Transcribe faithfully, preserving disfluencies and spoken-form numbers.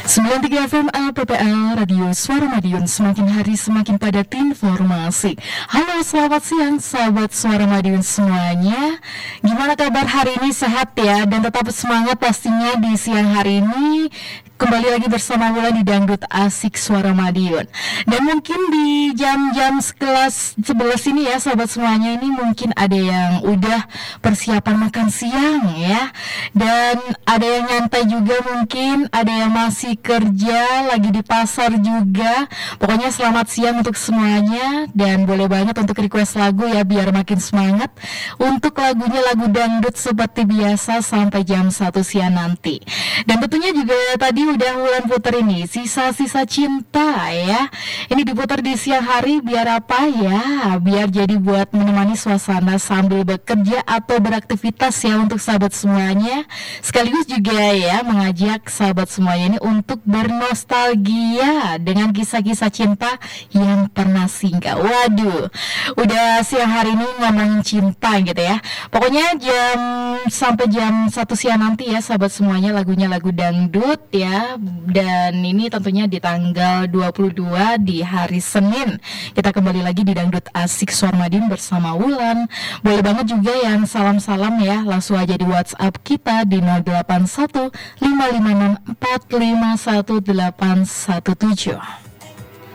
sembilan puluh tiga F M A P P L Radio Suara Madiun, semakin hari semakin padat informasi. Halo, selamat siang sahabat Suara Madiun semuanya. Gimana kabar hari ini, sehat ya? Dan tetap semangat pastinya di siang hari ini. Kembali lagi bersama Wulan di Dangdut Asik Suara Madiun. Dan mungkin di jam-jam sekelas sebelas ini ya sahabat semuanya, ini mungkin ada yang udah persiapan makan siang ya. Dan ada yang nyantai juga, mungkin ada yang masih kerja, lagi di pasar juga. Pokoknya selamat siang untuk semuanya. Dan boleh banget untuk request lagu ya, biar makin semangat. Untuk lagunya lagu dangdut seperti biasa sampai jam satu siang nanti. Dan tentunya juga tadi udah Wulan puter ini Sisa-sisa Cinta ya. Ini diputar di siang hari biar apa ya? Biar jadi buat menemani suasana sambil bekerja atau beraktivitas ya untuk sahabat semuanya. Sekaligus juga ya mengajak sahabat semuanya ini untuk bernostalgia dengan kisah-kisah cinta yang pernah singgah. Waduh, udah siang hari ini ngomongin cinta gitu ya. Pokoknya jam sampai jam satu siang nanti ya sahabat semuanya, lagunya lagu dangdut ya. Dan ini tentunya di tanggal dua puluh dua di hari Senin. Kita kembali lagi di Dangdut Asik Suara Madiun bersama Wulan. Boleh banget juga yang salam-salam ya, langsung aja di WhatsApp kita di nol delapan satu lima lima enam empat lima satu delapan satu tujuh.